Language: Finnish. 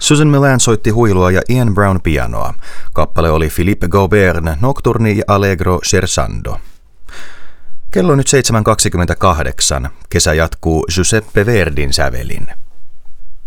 Susan Milan soitti huilua ja Ian Brown pianoa. Kappale oli Philippe Gaubert Nocturni ja Allegro scherzando. Kello on nyt 7.28. Kesä jatkuu Giuseppe Verdin sävelin.